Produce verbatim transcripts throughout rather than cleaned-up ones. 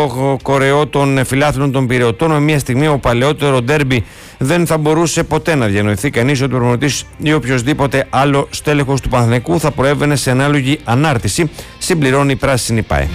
το κορεό των φιλάθλων των Πειραιωτών. Με μια στιγμή ο παλαιότερο ντέρμπι δεν θα μπορούσε ποτέ να διανοηθεί κανείς ότι ο προπονητής ή οποιοδήποτε άλλο στέλεχος του Παναθηναϊκού θα προέβαινε σε ανάλογη ανάρτηση, συμπληρώνει η Πράσινη ΠΑΕ.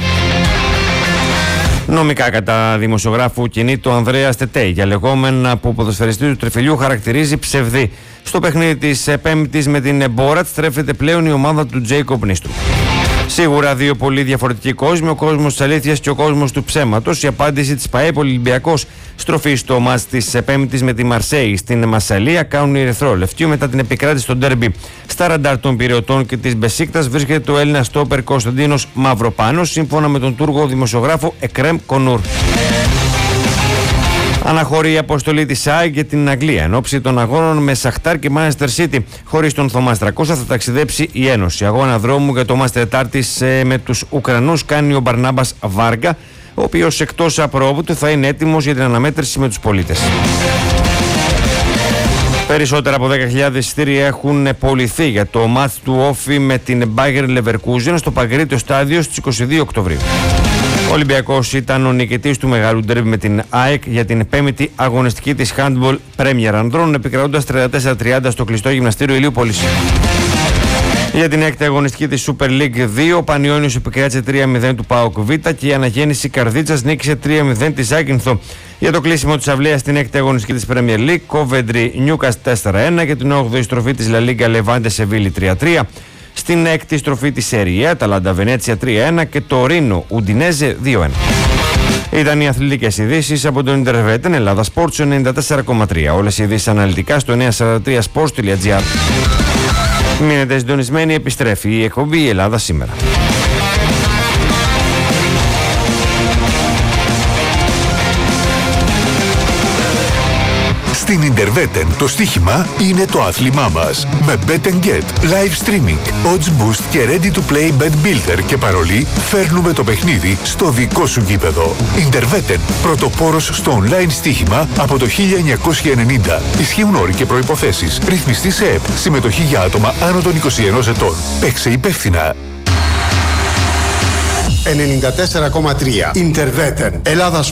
Νομικά κατά δημοσιογράφου κινείται ο Ανδρέας Τετέι για λεγόμενα που ο ποδοσφαιριστής του Τρεφιλιού χαρακτηρίζει ψευδή. Στο παιχνίδι της Πέμπτης με την Μπόρατ στρέφεται πλέον η ομάδα του Τζέικοπ Νίστρου. Σίγουρα δύο πολύ διαφορετικοί κόσμοι, ο κόσμος της αλήθειας και ο κόσμος του ψέματος. Η απάντηση της ΠΑΕ, Ολυμπιακός, στροφή στο μάτς της Πέμπτης με τη Μαρσέη στην Μασσαλία, κάνουν οι ερυθρόλευτοι. Μετά την επικράτηση στο ντέρμπι στα ραντάρ των Πειραιωτών και της Μπεσίκτας βρίσκεται ο Έλληνας στόπερ Κωνσταντίνος Μαυροπάνος, σύμφωνα με τον Τούρκο δημοσιογράφο Εκρέμ Κονούρ. Αναχωρεί η αποστολή της ΑΕΚ για την Αγγλία. Εν ώψη των αγώνων με Σαχτάρ και Manchester City, χωρίς τον Θωμάς τριακόσια θα ταξιδέψει η Ένωση. Αγώνα δρόμου για το μάτς Τετάρτης με τους Ουκρανούς κάνει ο Μπαρνάμπας Βάργα, ο οποίος εκτός απρόβουτου θα είναι έτοιμος για την αναμέτρηση με τους πολίτες. Περισσότερα από δέκα χιλιάδες εισιτήρια έχουν πωληθεί για το μάτς του Όφι με την Bayern Leverkusen στο Παγκρίτιο Στάδιο στις είκοσι δύο Οκτωβρίου. Ο Ολυμπιακός ήταν ο νικητής του μεγάλου ντέρμπι με την ΑΕΚ για την πέμπτη αγωνιστική της Handball Premier Ανδρών, επικρατώντας τριάντα τέσσερα τριάντα στο κλειστό γυμναστήριο Ηλιούπολης. Για την έκτη αγωνιστική της Super League δύο, ο Πανιώνιος επικράτησε τρία μηδέν του ΠΑΟΚ Β και η Αναγέννηση Καρδίτσας νίκησε τρία μηδέν τη Ζάκυνθο. Για το κλείσιμο της αυλαίας στην έκτη αγωνιστική της Premier League, Coventry Newcastle τέσσερα ένα και την όγδοη στροφή της La Liga Levante Seville τρία τρία. Στην έκτη στροφή της Serie A, Αταλάντα Βενέτσια τρία ένα και το Ρήνο Ουντινέζε δύο ένα. Ήταν οι αθλητικές ειδήσεις από τον Ιντερβέτεν Ελλάδα Sports ενενήντα τέσσερα κόμμα τρία. Όλες οι ειδήσεις αναλυτικά στο εννιακόσια σαράντα τρία sports τελεία gr. Μείνετε συντονισμένοι, επιστρέφει η εκπομπή η Ελλάδα σήμερα. Στην Ιντερβέτεν το στοίχημα είναι το άθλημά μας. Με Bet and Get, live streaming, odds boost και ready to play bet builder και παρολί φέρνουμε το παιχνίδι στο δικό σου γήπεδο. Ιντερβέτεν, πρωτοπόρος στο online στοίχημα από το χίλια εννιακόσια ενενήντα. Ισχύουν όροι και προϋποθέσεις. Ρυθμιστή σε ΕΠ. Συμμετοχή για άτομα άνω των είκοσι ενός ετών. Παίξε υπεύθυνα. ενενήντα τέσσερα κόμμα τρία Ιντερβέτεν Ελλάδα